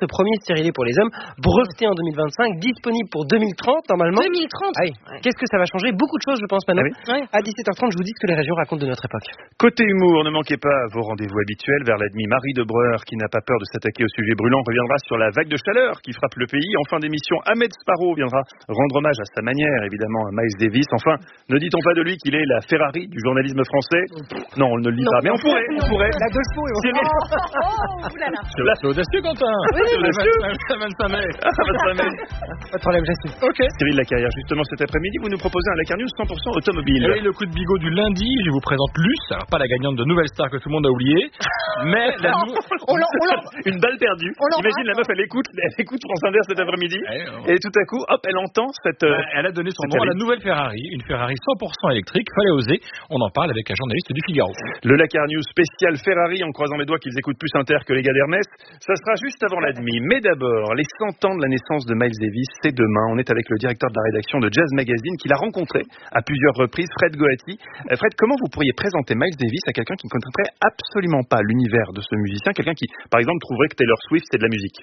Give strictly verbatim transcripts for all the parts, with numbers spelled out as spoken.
ce premier stérilet pour les hommes, breveté en deux mille vingt-cinq, disponible pour deux mille trente normalement. deux mille trente Ah oui. Ouais. Qu'est-ce que ça va changer? Beaucoup de choses, je pense, Manon. Ah oui. Ouais. À dix-sept heures trente, je vous dis ce que les régions racontent de notre époque. Côté humour, ne manquez pas vos rendez-vous habituels. Vers la demi, Marie de Breur, qui n'a pas peur de s'attaquer au sujet brûlant, reviendra sur la vague de chaleur qui frappe le pays. En fin d'émission, Ahmed Sparrow viendra rendre hommage à sa manière, évidemment, à Miles Davis. Enfin, ne dit-on pas de lui qu'il est la Ferrari du journalisme français? Non, on ne le dit Non. pas, mais on pourrait, on pourrait. La deux chevaux et on Cyril, Oh, oulala. C'est audacieux, Quentin. c'est audacieux. Le vingt-cinq mai. Ah, vingt-cinq mai. Pas de problème, j'assume. Ok. Cyril Lacarrière, justement cet après-midi, vous nous proposez un Lacar News cent pour cent automobile. Et le coup de bigot du lundi, je vous présente Luce, alors pas la gagnante de Nouvelle Star que tout le monde a oublié, mais la nou- On l'en- on l'en- Une balle perdue. On l'embrasse. Imagine la meuf, elle écoute, elle écoute France Inter cet après-midi, Ouais, ouais. et tout à coup, hop, elle entend cette. euh, Ouais, elle a donné son c'est nom à la terrible. nouvelle Ferrari, une Ferrari cent pour cent électrique, fallait oser. On en parle avec un journaliste du Figaro. Le Lacar News spécial Ferrari, en croisant les doigts qu'ils écoutent plus Inter que les gars d'Hermès. Ça sera juste avant la demi. Mais d'abord, les cent ans de la naissance de Miles Davis, c'est demain. On est avec le directeur de la rédaction de Jazz Magazine qui l'a rencontré à plusieurs reprises, Fred Goati. Euh, Fred, comment vous pourriez présenter Miles Davis à quelqu'un qui ne connaîtrait absolument pas l'univers de ce musicien, quelqu'un qui, par exemple, trouverait que Taylor Swift, c'est de la musique?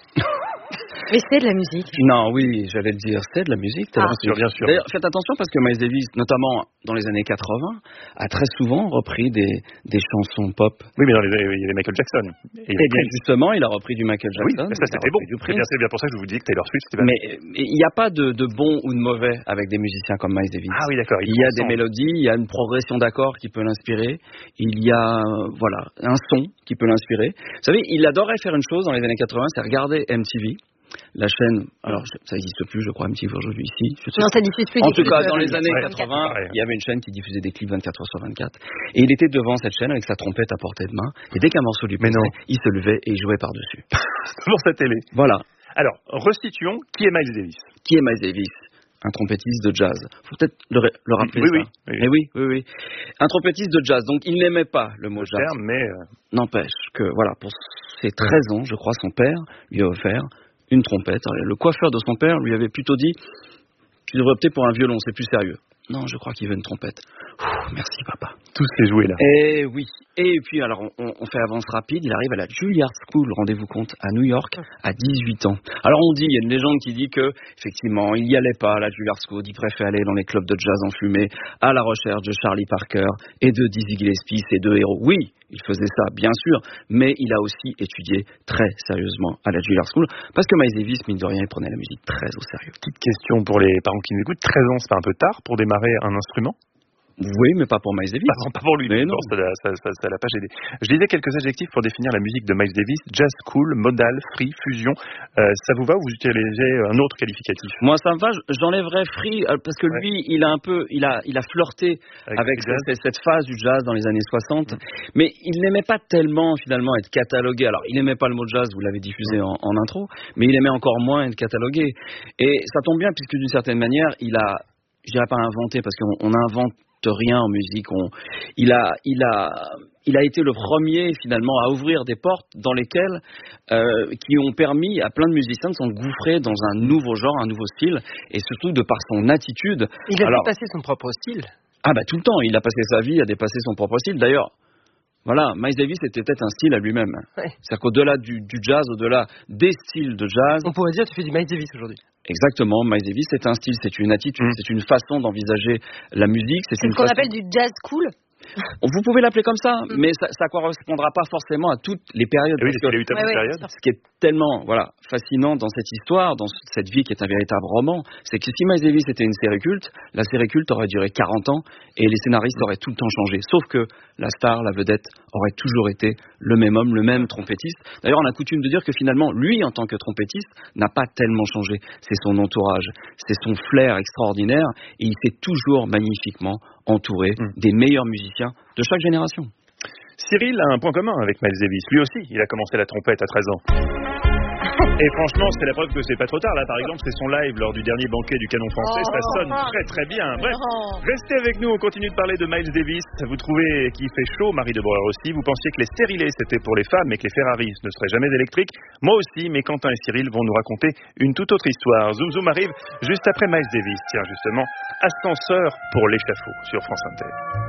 Mais c'est de la musique. Non, oui, j'allais le dire, c'est de la musique. Ah. Bien sûr, bien sûr. D'ailleurs, faites attention parce que Miles Davis, notamment dans les années quatre-vingts, a très souvent repris des, des chansons pop. Oui, mais dans les, il y avait Michael Jackson. Et, Et bien justement, il a repris du Michael oui, Jackson. ça il a c'était bon. repris du C'est Prince. bien, c'est bien pour ça que je vous dis que Taylor Swift, c'était pas. Mais mais il n'y a pas de, de bon ou de mauvais avec des musiciens comme Miles Davis. Ah oui, d'accord. Il y a des transcende. mélodies, il y a une progression d'accords qui peut l'inspirer, il y a euh, voilà un son qui peut l'inspirer. Vous savez, il adorait faire une chose dans les années quatre-vingts, c'est regarder M T V, la chaîne. Alors je- ça n'existe plus, je crois, M T V aujourd'hui ici. Je sais Non, pas. ça diffuse plus En des tout clips, cas, euh, dans les années Ouais, quatre-vingts, pareil. il y avait une chaîne qui diffusait des clips vingt-quatre heures sur vingt-quatre. Et il était devant cette chaîne avec sa trompette à portée de main. Et dès qu'un morceau lui Mais plaisait, non. il se levait et il jouait par-dessus. Pour sa télé. Voilà. Alors, restituons qui est Miles Davis. Qui est Miles Davis? Un trompettiste de jazz. Faut peut-être le, ré- le rappeler. Oui, ça. oui, oui. Mais oui, oui, oui. Un trompettiste de jazz. Donc, il n'aimait pas le mot Le jazz. terme, mais euh, N'empêche que, voilà, pour ses treize ans, je crois, son père lui a offert une trompette. Alors, le coiffeur de son père lui avait plutôt dit: tu devrais opter pour un violon, c'est plus sérieux. Non, je crois qu'il veut une trompette. Ouh, merci, papa. tout s'est joué là. Eh oui. Et puis, alors, on, on fait avance rapide. Il arrive à la Juilliard School, rendez-vous compte, à New York, à dix-huit ans. Alors, on dit, il y a une légende qui dit que, effectivement, il n'y allait pas à la Juilliard School. Il préférait aller dans les clubs de jazz enfumés, à la recherche de Charlie Parker et de Dizzy Gillespie, ces deux héros. Oui, il faisait ça, bien sûr, mais il a aussi étudié très sérieusement à la Juilliard School, parce que Miles Davis, mine de rien, il prenait la musique très au sérieux. Petite question pour les parents qui nous écoutent. treize ans, c'est pas un peu tard pour démarrer un instrument? Oui, mais pas pour Miles Davis. Pas, pas pour lui, Mais non, non. ça l'a ça, ça, ça l'a pas gêné. Je disais quelques adjectifs pour définir la musique de Miles Davis. Jazz cool, modal, free, fusion. Euh, ça vous va ou vous utilisez un autre qualificatif? Moi, ça me va. J'enlèverais Free euh, parce que Ouais. lui, il a un peu, il a, il a flirté Avec avec, le jazz. cette, cette phase du jazz dans les années soixante, mais il n'aimait pas tellement finalement être catalogué. Alors, il n'aimait pas le mot jazz, vous l'avez diffusé en, en intro, mais il aimait encore moins être catalogué. Et ça tombe bien puisque d'une certaine manière, il a, je dirais pas inventé parce qu'on on invente rien en musique. On, il a, il a, il a été le premier finalement à ouvrir des portes dans lesquelles euh, qui ont permis à plein de musiciens de s'engouffrer dans un nouveau genre, un nouveau style, et surtout de par son attitude. Il a Alors, dépassé son propre style. ah bah tout le temps, il a passé sa vie à dépasser son propre style. D'ailleurs, voilà, Miles Davis était peut-être un style à lui-même. Ouais. C'est-à-dire qu'au-delà du, du jazz, au-delà des styles de jazz, On pourrait dire tu fais du Miles Davis aujourd'hui. exactement, Miles Davis c'est un style, c'est une attitude, Mm. c'est une façon d'envisager la musique, c'est C'est une ce qu'on façon- appelle du jazz cool. Vous pouvez l'appeler comme ça, Mm. mais ça ne correspondra pas forcément à toutes les périodes. Et oui, parce parce qu'il a que eu tellement Ouais, de ouais, périodes. bien sûr. ce qui est tellement voilà, fascinant dans cette histoire, dans cette vie qui est un véritable roman, c'est que si Miles Davis était une série culte, la série culte aurait duré quarante ans et les scénaristes auraient tout le temps changé. Sauf que la star, la vedette, aurait toujours été le même homme, le même trompettiste. D'ailleurs, on a coutume de dire que finalement, lui, en tant que trompettiste, n'a pas tellement changé. C'est son entourage, c'est son flair extraordinaire et il s'est toujours magnifiquement entouré Mm. des meilleurs musiciens de chaque génération. Cyril a un point commun avec Miles Davis. Lui aussi, il a commencé la trompette à treize ans. Et franchement, c'est la preuve que c'est pas trop tard. Là, par exemple, c'est son live lors du dernier banquet du Canon français. Ça Oh. sonne très très bien. Bref, Oh. restez avec nous. On continue de parler de Miles Davis. Vous trouvez qu'il fait chaud, Marie de Breuer aussi. Vous pensiez que les stérilés c'était pour les femmes, mais que les Ferrari ne seraient jamais électriques. Moi aussi, mais Quentin et Cyril vont nous raconter une toute autre histoire. Zoom Zoom arrive juste après Miles Davis. Tiens, justement, ascenseur pour l'échafaud sur France Inter.